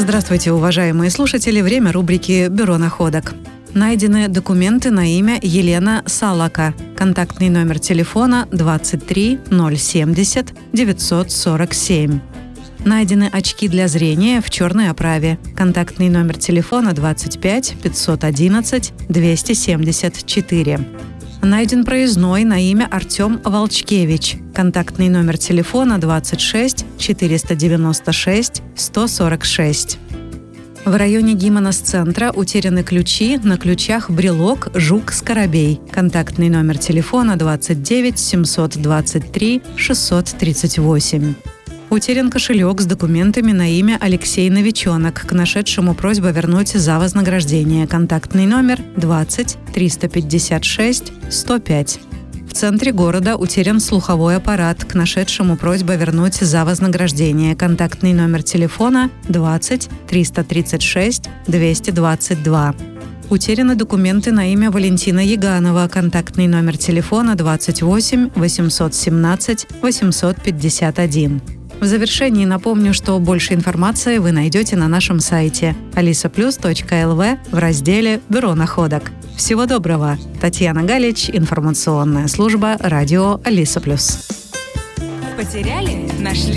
Здравствуйте, уважаемые слушатели. Время рубрики «Бюро находок». Найдены документы на имя Елена Салака. Контактный номер телефона 23 070 947. Найдены очки для зрения в черной оправе. Контактный номер телефона 25 511 274. Найден проездной на имя Артем Волчкевич. Контактный номер телефона 26 496 146. В районе Гимонос-центра утеряны ключи, на ключах брелок «Жук-Скоробей». Контактный номер телефона 29 723 638. Утерян кошелек с документами на имя Алексей Новичонок. К нашедшему просьба вернуть за вознаграждение. Контактный номер 20 356 105. В центре города утерян слуховой аппарат. К нашедшему просьба вернуть за вознаграждение. Контактный номер телефона 20 336 222. Утеряны документы на имя Валентина Яганова. Контактный номер телефона 28 817 851. В завершении напомню, что больше информации вы найдете на нашем сайте alisaplus.lv в разделе «Бюро находок». Всего доброго! Татьяна Галич, информационная служба радио Алиса Плюс. Потеряли? Нашли?